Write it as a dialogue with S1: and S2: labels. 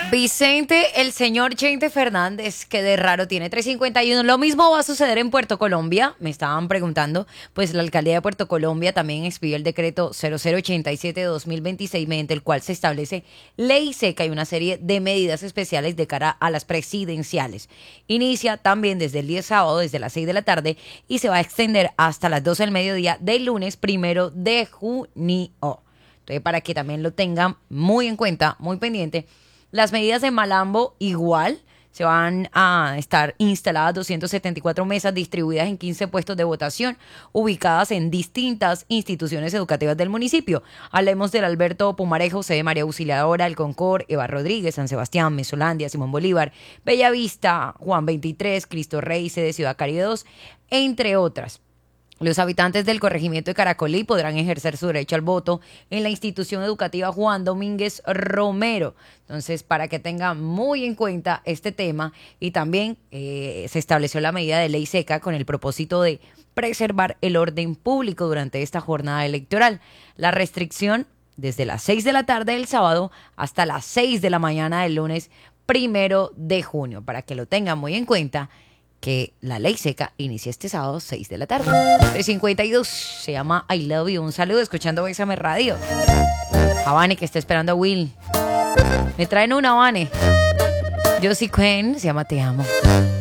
S1: Vicente, el señor Chente Fernández, que de raro tiene 351. Lo mismo va a suceder en Puerto Colombia, me estaban preguntando, pues la alcaldía de Puerto Colombia también expidió el decreto 0087 de 2026, mediante el cual se establece ley seca y una serie de medidas especiales de cara a las presidenciales. Inicia también desde el día sábado, desde las 6 de la tarde, y se va a extender hasta las 12 del mediodía del lunes 1 de junio. Entonces, para que también lo tengan muy en cuenta, muy pendiente. Las medidas de Malambo igual se van a estar instaladas 274 mesas distribuidas en 15 puestos de votación ubicadas en distintas instituciones educativas del municipio. Hablemos del Alberto Pumarejo, sede María Auxiliadora, El Concord, Eva Rodríguez, San Sebastián, Mesolandia, Simón Bolívar, Bellavista, Juan 23, Cristo Rey, sede Ciudad Caribe 2, entre otras. Los habitantes del corregimiento de Caracolí podrán ejercer su derecho al voto en la institución educativa Juan Domínguez Romero. Entonces, para que tengan muy en cuenta este tema, y también se estableció la medida de ley seca con el propósito de preservar el orden público durante esta jornada electoral. La restricción desde las 6 de la tarde del sábado hasta las 6 de la mañana del lunes 1 de junio, para que lo tengan muy en cuenta, que la ley seca inicia este sábado 6 de la tarde. 352 se llama I Love You. Un saludo escuchando Bésame Radio. Habane, que está esperando a Will. Me traen una Habane. Josie Quinn se llama Te Amo.